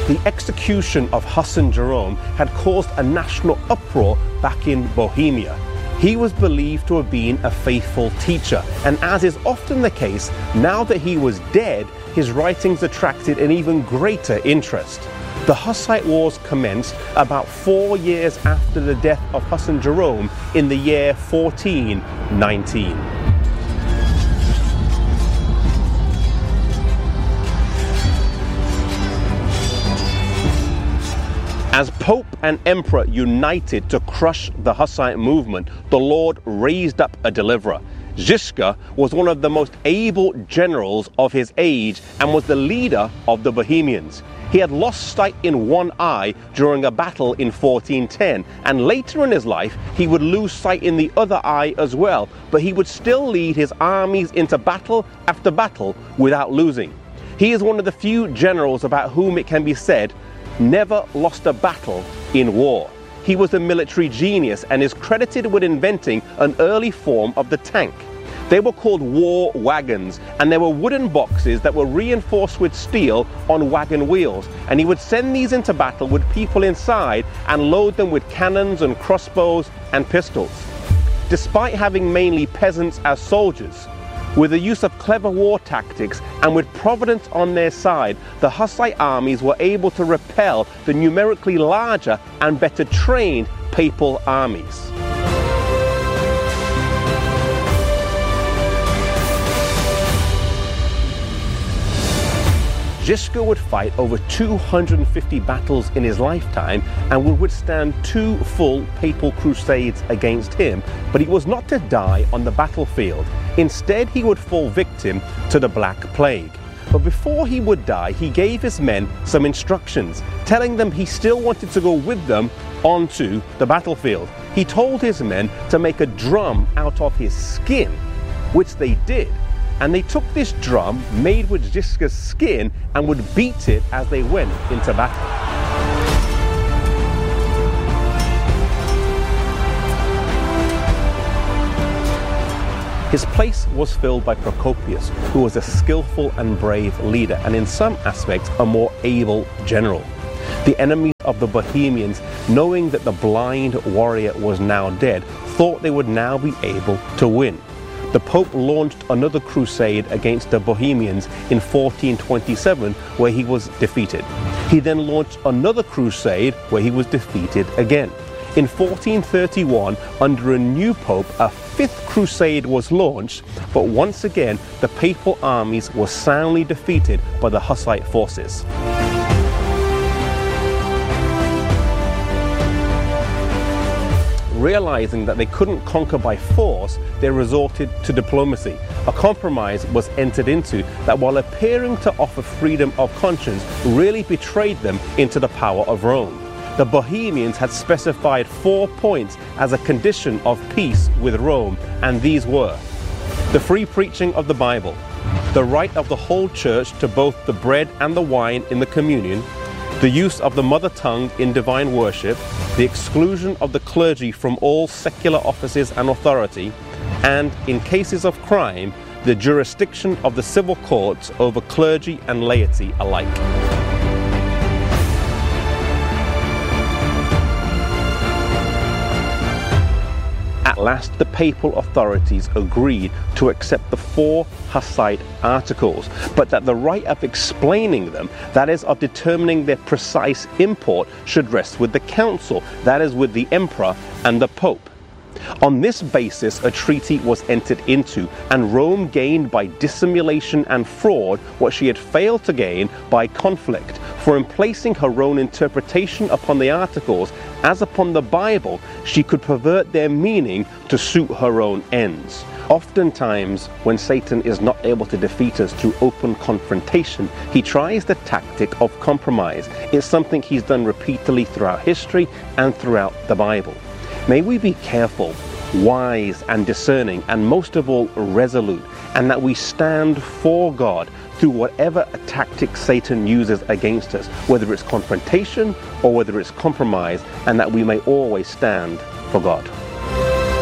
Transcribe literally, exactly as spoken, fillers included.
The execution of Hassan Jerome had caused a national uproar back in Bohemia. He was believed to have been a faithful teacher, and as is often the case, now that he was dead, his writings attracted an even greater interest. The Hussite Wars commenced about four years after the death of Hassan Jerome in the year fourteen nineteen. As Pope and Emperor united to crush the Hussite movement, the Lord raised up a deliverer. Žižka was one of the most able generals of his age and was the leader of the Bohemians. He had lost sight in one eye during a battle in fourteen ten, and later in his life he would lose sight in the other eye as well, but he would still lead his armies into battle after battle without losing. He is one of the few generals about whom it can be said, never lost a battle in war. He was a military genius and is credited with inventing an early form of the tank. They were called war wagons, and they were wooden boxes that were reinforced with steel on wagon wheels, and he would send these into battle with people inside and load them with cannons and crossbows and pistols. Despite having mainly peasants as soldiers, with the use of clever war tactics and with Providence on their side, the Hussite armies were able to repel the numerically larger and better trained papal armies. Žižka would fight over two hundred fifty battles in his lifetime and would withstand two full papal crusades against him, but he was not to die on the battlefield. Instead, he would fall victim to the Black Plague. But before he would die, he gave his men some instructions, telling them he still wanted to go with them onto the battlefield. He told his men to make a drum out of his skin, which they did. And they took this drum made with Žižka's skin and would beat it as they went into battle. His place was filled by Procopius, who was a skillful and brave leader, and in some aspects a more able general. The enemies of the Bohemians, knowing that the blind warrior was now dead, thought they would now be able to win. The Pope launched another crusade against the Bohemians in fourteen twenty-seven, where he was defeated. He then launched another crusade where he was defeated again. In fourteen thirty-one, under a new pope, a fifth crusade was launched, but once again the papal armies were soundly defeated by the Hussite forces. Realizing that they couldn't conquer by force, they resorted to diplomacy. A compromise was entered into that, while appearing to offer freedom of conscience, really betrayed them into the power of Rome. The Bohemians had specified four points as a condition of peace with Rome, and these were: the free preaching of the Bible, the right of the whole church to both the bread and the wine in the communion, the use of the mother tongue in divine worship, the exclusion of the clergy from all secular offices and authority, and, in cases of crime, the jurisdiction of the civil courts over clergy and laity alike. At last, the papal authorities agreed to accept the four Hussite articles, but that the right of explaining them, that is, of determining their precise import, should rest with the council, that is, with the emperor and the pope. On this basis, a treaty was entered into, and Rome gained by dissimulation and fraud what she had failed to gain by conflict. For in placing her own interpretation upon the articles, as upon the Bible, she could pervert their meaning to suit her own ends. Oftentimes, when Satan is not able to defeat us through open confrontation, he tries the tactic of compromise. It's something he's done repeatedly throughout history and throughout the Bible. May we be careful, wise and discerning, and most of all resolute, and that we stand for God through whatever tactic Satan uses against us, whether it's confrontation or whether it's compromise, and that we may always stand for God.